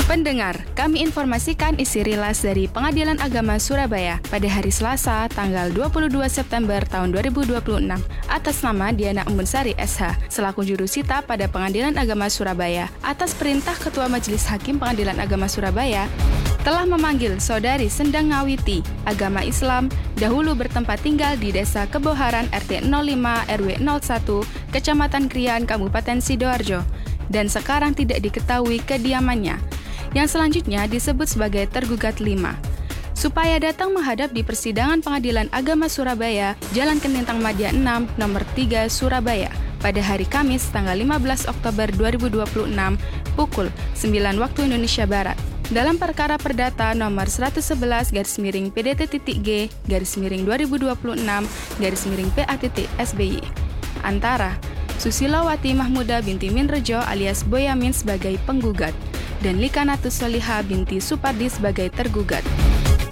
Pendengar, kami informasikan isi rilas dari Pengadilan Agama Surabaya pada hari Selasa, tanggal 22 September tahun 2026 atas nama Diana Embunsari SH, selaku jurusita pada Pengadilan Agama Surabaya atas perintah Ketua Majelis Hakim Pengadilan Agama Surabaya telah memanggil Saudari Sendang Ngawiti, agama Islam, dahulu bertempat tinggal di Desa Keboharan RT 05 RW 01, Kecamatan Krian, Kabupaten Sidoarjo, dan sekarang tidak diketahui kediamannya, yang selanjutnya disebut sebagai tergugat 5, supaya datang menghadap di persidangan Pengadilan Agama Surabaya, Jalan Kenintang Madya 6, nomor 3, Surabaya, pada hari Kamis tanggal 15 Oktober 2026, pukul 9 waktu Indonesia Barat, dalam perkara perdata nomor 111-PDT-G/2026-PA-SBY antara Susilawati Mahmuda binti Minrejo alias Boyamin sebagai penggugat dan Likanatus Soliha binti Supardi sebagai tergugat.